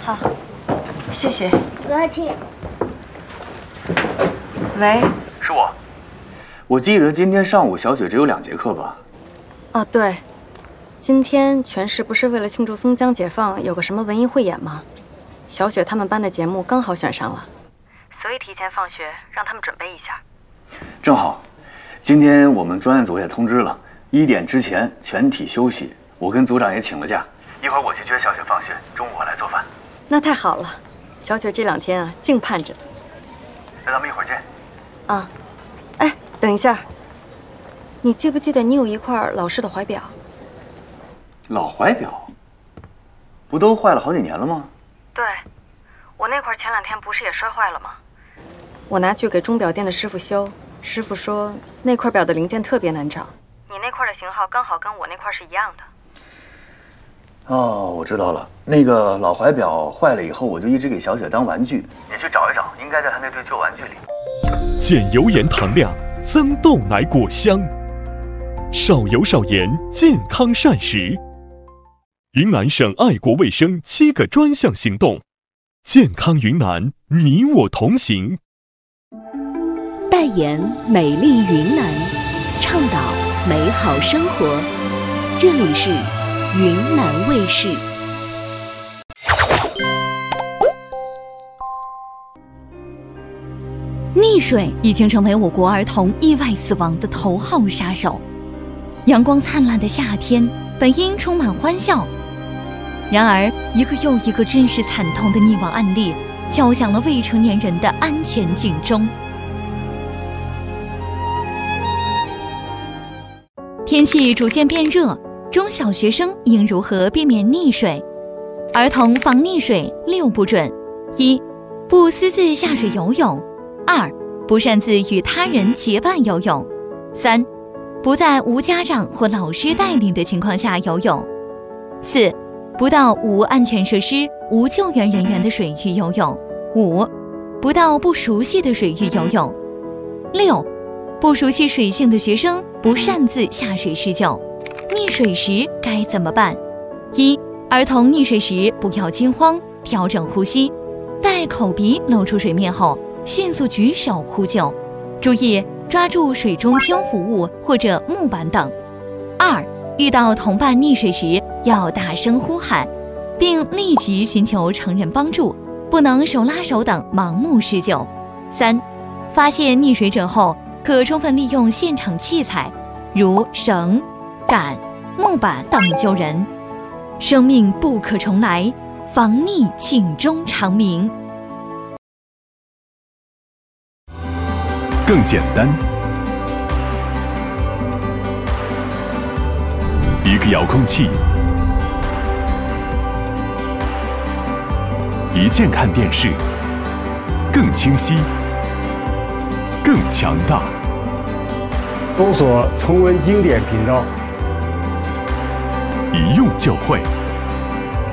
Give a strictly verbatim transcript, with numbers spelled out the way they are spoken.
好，谢谢。 不客气。 喂， 是我。我记得今天上午小雪只有两节课吧？ 哦，对，今天全市不是为了庆祝松江解放有个什么文艺汇演吗？小雪他们班的节目刚好选上了，所以提前放学让他们准备一下。 正好，今天我们专案组也通知了，一点之前全体休息。我跟组长也请了假，一会儿我去接小雪放学，中午我来做饭。 那太好了，小雪这两天啊净盼着。 那咱们一会儿见。 啊，哎，等一下，你记不记得你有一块老式的怀表？ 老怀表？不都坏了好几年了吗？ 对，我那块前两天不是也摔坏了吗？我拿去给钟表店的师傅修，师傅说那块表的零件特别难找，你那块的型号刚好跟我那块是一样的。 哦，我知道了，那个老怀表坏了以后，我就一直给小雪当玩具。你去找一找，应该在她那堆旧玩具里。 减油盐糖量，增豆奶果香，少油少盐，健康膳食。云南省爱国卫生七个专项行动，健康云南，你我同行。 代言美丽云南，倡导美好生活。这里是云南卫视。溺水已经成为我国儿童意外死亡的头号杀手。阳光灿烂的夏天本应充满欢笑，然而一个又一个真实惨痛的溺亡案例敲响了未成年人的安全警钟。天气逐渐变热，中小学生应如何避免溺水？儿童防溺水六不准：一、不私自下水游泳；二、不擅自与他人结伴游泳；三、不在无家长或老师带领的情况下游泳；四、不到无安全设施、无救援人员的水域游泳；五、不到不熟悉的水域游泳；六、不熟悉水性的学生不擅自下水施救。溺水时该怎么办？一、儿童溺水时不要惊慌，调整呼吸，待口鼻露出水面后，迅速举手呼救，注意抓住水中漂浮物或者木板等。二、遇到同伴溺水时，要大声呼喊，并立即寻求成人帮助，不能手拉手等盲目施救。三、发现溺水者后，可充分利用现场器材，如绳、杆、木板等救人。生命不可重来，防溺警钟长鸣。 更简单，一个遥控器，一键看电视，更清晰，更强大。 搜索重温经典频道， 一用就会。